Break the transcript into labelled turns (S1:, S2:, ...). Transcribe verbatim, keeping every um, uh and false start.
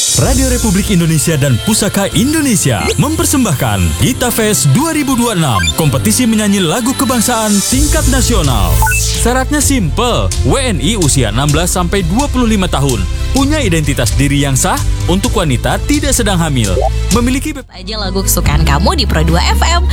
S1: Radio Republik Indonesia dan Pusaka Indonesia mempersembahkan Gita Fest dua ribu dua puluh enam, kompetisi menyanyi lagu kebangsaan tingkat nasional. Syaratnya simple, W N I usia enam belas sampai dua puluh lima tahun, punya identitas diri yang sah, untuk wanita tidak sedang hamil, memiliki
S2: aja lagu kesukaan kamu di Pro dua F M.